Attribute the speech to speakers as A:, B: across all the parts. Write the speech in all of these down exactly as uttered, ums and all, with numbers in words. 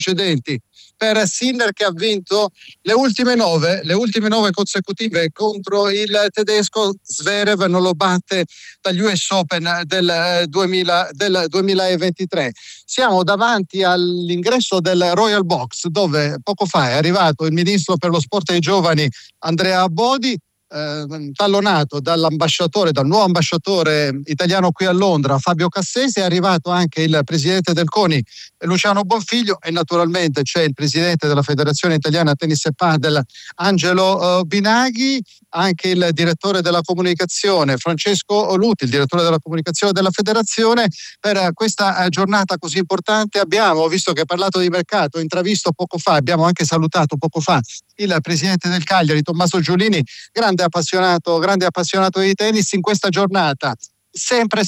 A: precedenti per Sinner, che ha vinto le ultime nove, le ultime nove consecutive contro il tedesco. Zverev non lo batte dagli U S Open del, duemila, del duemilaventitré. Siamo davanti all'ingresso del Royal Box, dove poco fa è arrivato il ministro per lo sport e i giovani Andrea Bodi, Eh, tallonato dall'ambasciatore, dal nuovo ambasciatore italiano qui a Londra, Fabio Cassese. È arrivato anche il presidente del CONI, Luciano Bonfiglio, e naturalmente c'è il presidente della Federazione Italiana Tennis e Padel, Angelo uh, Binaghi, anche il direttore della comunicazione, Francesco Luti, il direttore della comunicazione della federazione. Per questa giornata così importante abbiamo, visto che ha parlato di mercato, intravisto poco fa, abbiamo anche salutato poco fa il presidente del Cagliari, Tommaso Giulini, grande appassionato, grande appassionato di tennis. In questa giornata sempre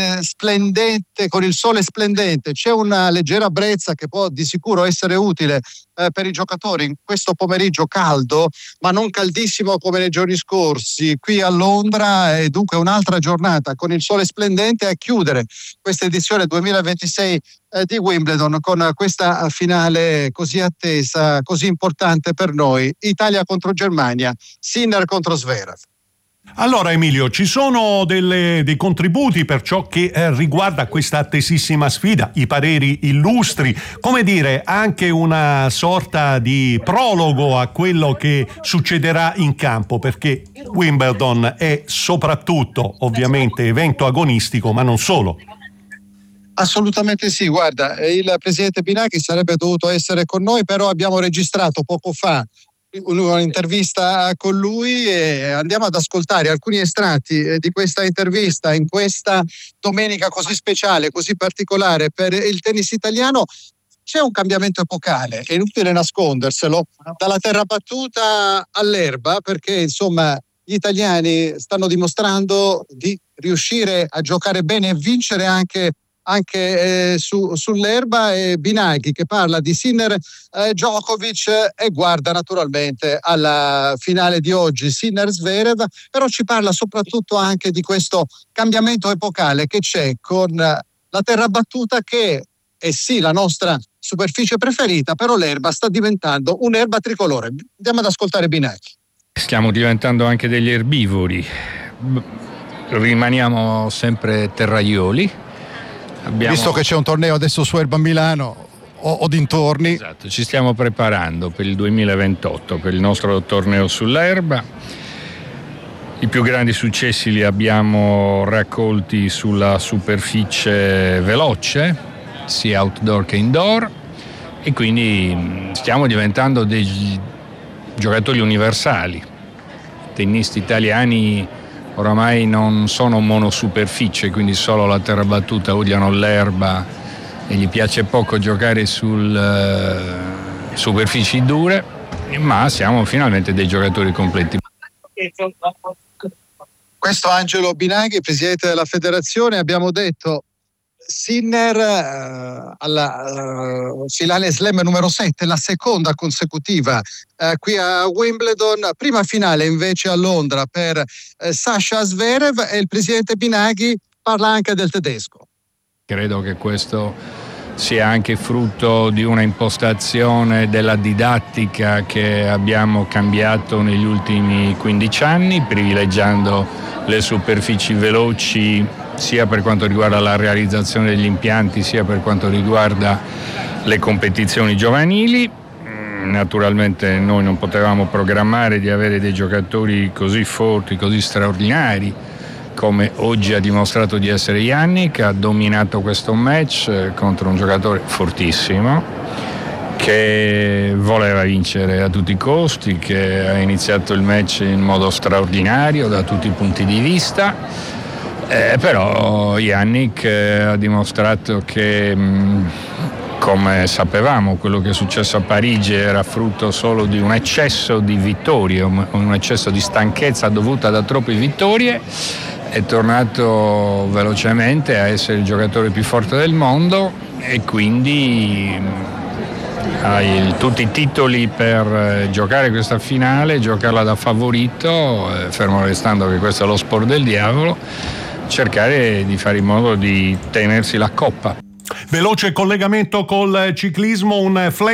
A: splendente, con il sole splendente, c'è una leggera brezza che può di sicuro essere utile eh, per i giocatori in questo pomeriggio caldo, ma non caldissimo come nei giorni scorsi qui a Londra. E dunque un'altra giornata con il sole splendente a chiudere questa edizione duemilaventisei eh, di Wimbledon, con questa finale così attesa, così importante per noi: Italia contro Germania, Sinner contro Zverev.
B: Allora Emilio, ci sono delle, dei contributi per ciò che eh, riguarda questa attesissima sfida, i pareri illustri, come dire, anche una sorta di prologo a quello che succederà in campo, perché Wimbledon è soprattutto ovviamente evento agonistico, ma non solo.
A: Assolutamente sì, guarda, il presidente Binaghi sarebbe dovuto essere con noi, però abbiamo registrato poco fa un'intervista con lui e andiamo ad ascoltare alcuni estratti di questa intervista in questa domenica così speciale, così particolare per il tennis italiano. C'è un cambiamento epocale, è inutile nasconderselo, dalla terra battuta all'erba, perché insomma gli italiani stanno dimostrando di riuscire a giocare bene e vincere anche anche eh, su, sull'erba. E Binaghi che parla di Sinner eh, Djokovic e guarda naturalmente alla finale di oggi, Sinner Zverev, però ci parla soprattutto anche di questo cambiamento epocale che c'è con la terra battuta, che è sì la nostra superficie preferita, però l'erba sta diventando un'erba tricolore. Andiamo ad ascoltare Binaghi.
C: Stiamo diventando anche degli erbivori, rimaniamo sempre terraioli. Abbiamo... Visto che c'è un torneo adesso su erba a Milano o, o dintorni. Esatto, ci stiamo preparando per il duemilaventotto, per il nostro torneo sull'erba. I più grandi successi li abbiamo raccolti sulla superficie veloce, sia outdoor che indoor, e quindi stiamo diventando dei giocatori universali. I tennisti italiani oramai non sono monosuperficie, quindi solo la terra battuta, odiano l'erba e gli piace poco giocare su uh, superfici dure, ma siamo finalmente dei giocatori completi.
A: Questo Angelo Binaghi, presidente della federazione. Abbiamo detto Sinner uh, alla uh, finale slam numero sette, la seconda consecutiva uh, qui a Wimbledon, prima finale invece a Londra per uh, Sasha Zverev, e il presidente Binaghi parla anche del tedesco.
C: Credo che questo sia anche frutto di una impostazione della didattica che abbiamo cambiato negli ultimi quindici anni, privilegiando le superfici veloci sia per quanto riguarda la realizzazione degli impianti, sia per quanto riguarda le competizioni giovanili. Naturalmente noi non potevamo programmare di avere dei giocatori così forti, così straordinari, come oggi ha dimostrato di essere Jannik. Ha dominato questo match contro un giocatore fortissimo che voleva vincere a tutti i costi, che ha iniziato il match in modo straordinario da tutti i punti di vista. Eh, però Jannik eh, ha dimostrato che, mh, come sapevamo, quello che è successo a Parigi era frutto solo di un eccesso di vittorie, un, un eccesso di stanchezza dovuta da troppe vittorie. È tornato velocemente a essere il giocatore più forte del mondo e quindi mh, ha il, tutti i titoli per eh, giocare questa finale, giocarla da favorito, eh, fermo restando che questo è lo sport del diavolo, cercare di fare in modo di tenersi la coppa.
B: Veloce collegamento col ciclismo, un flash